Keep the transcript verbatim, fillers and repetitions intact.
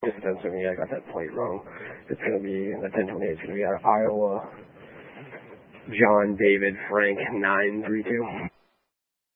Just attention me, I got that plate wrong. It's going to be, the ten twenty-eight is going to be out of Iowa. John David Frank nine three two.